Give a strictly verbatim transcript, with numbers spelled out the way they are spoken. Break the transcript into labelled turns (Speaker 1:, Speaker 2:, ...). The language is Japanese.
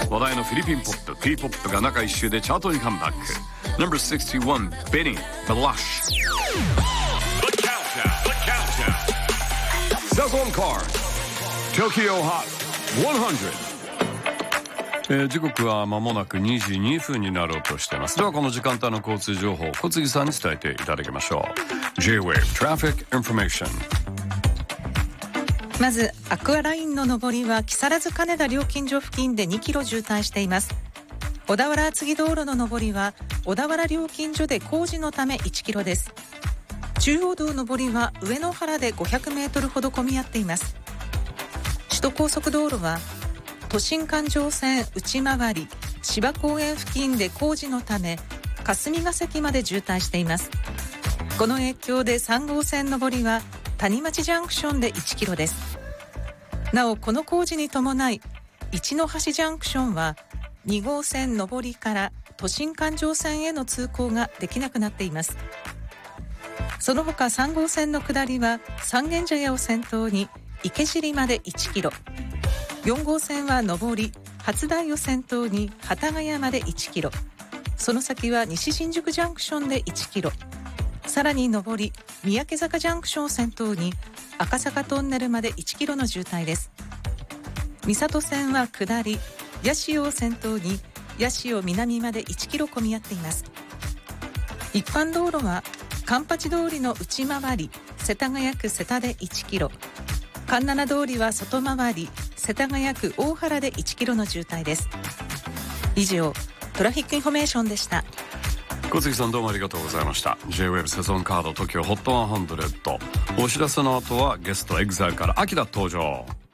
Speaker 1: 話題のフィリピンポップ P-ポップが中一周でチャートにカムバック。 ナンバーシクスティーワン Benny The Lush Sazon Card Tokyo Hot ひゃく、えー、時刻は間もなくにじにふんになろうとしています。ではこの時間帯の交通情報、小杉さんに伝えていただきましょう。 J-Wave Traffic Information。
Speaker 2: まずアクアラインの上りは木更津金田料金所付近でにキロ渋滞しています。小田原厚木道路の上りは小田原料金所で工事のためいちキロです。中央道上りは上野原でごひゃくメートルほど混み合っています。首都高速道路は都心環状線内回り芝公園付近で工事のため霞ヶ関まで渋滞しています。この影響でさん号線上りは谷町ジャンクションでいちキロです。なおこの工事に伴い一ノ橋ジャンクションはに号線上りから都心環状線への通行ができなくなっています。その他さん号線の下りは三軒茶屋を先頭に池尻までいちキロ、よん号線は上り初台を先頭に幡ヶ谷までいちキロ、その先は西新宿ジャンクションでいちキロ、さらに上り三宅坂ジャンクションを先頭に赤坂トンネルまでいちキロの渋滞です。三郷線は下り八潮を先頭に八潮南までいちキロ混み合っています。一般道路は環八通りの内回り世田谷区瀬田でいちキロ、環七通りは外回り世田谷区大原でいちキロの渋滞です。以上トラフィックインフォメーションでした。
Speaker 1: 小杉さんどうもありがとうございました。 J-Wave セゾンカード トキオ ホットハンドレッド。お知らせの後はゲストエグザイルからアキラ登場。